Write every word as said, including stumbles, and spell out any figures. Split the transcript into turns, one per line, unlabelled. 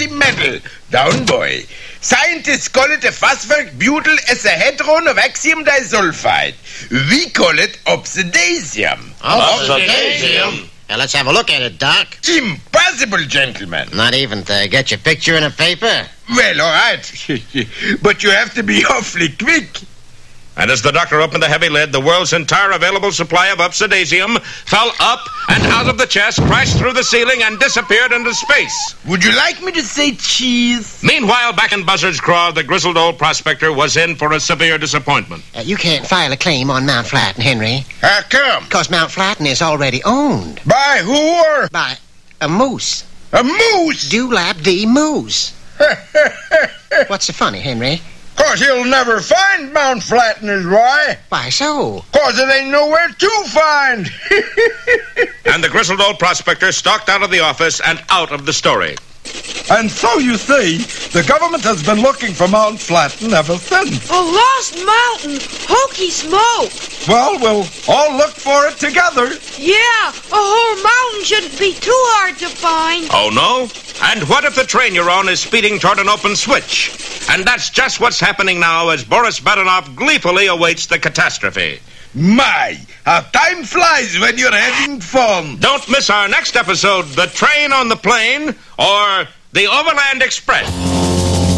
heavy metal. Down, boy. Scientists call it a phosphoric butyl ecihedronovacium disulfide. We call it obsidasium.
Obsidasium? Now, let's have a look at it, Doc.
Impossible, gentlemen.
Not even to get your picture in a paper?
Well, all right. But you have to be awfully quick.
And as the doctor opened the heavy lid, the world's entire available supply of obsidasium fell up and out of the chest, crashed through the ceiling, and disappeared into space.
Would you like me to say cheese?
Meanwhile, back in Buzzard's Craw, the grizzled old prospector was in for a severe disappointment.
Uh, you can't file a claim on Mount Flatton, Henry.
How come?
Because Mount Flatton is already owned.
By who or?
By a moose.
A moose?
Dewlap the Moose. What's so funny, Henry?
Cause he'll never find Mount Flatton is why.
Why so?
Cause it ain't nowhere to find.
And the grizzled old prospector stalked out of the office and out of the story.
And so you see, the government has been looking for Mount Flatton ever since.
A lost mountain! Hokey smoke!
Well, we'll all look for it together.
Yeah, a whole mountain shouldn't be too hard to find.
Oh, no? And what if the train you're on is speeding toward an open switch? And that's just what's happening now as Boris Badenov gleefully awaits the catastrophe.
My, how time flies when you're having fun.
Don't miss our next episode, The Train on the Plain, or The Overland Express.